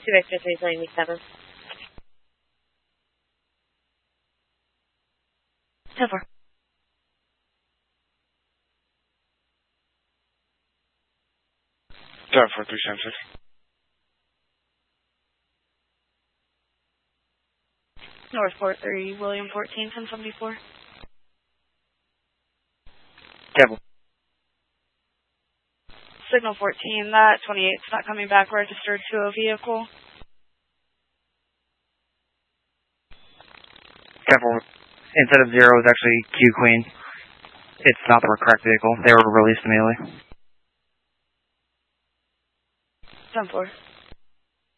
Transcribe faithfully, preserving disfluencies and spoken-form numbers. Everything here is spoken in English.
two Victor three seventy-seven. ten four. Tower four three seven six. North Port three, William fourteen, ten seventy-four. Cable. Signal fourteen, that twenty-eight's not coming back registered to a vehicle. Cable. Instead of zero, it's actually Q Queen. It's not the correct vehicle. They were released immediately. ten four.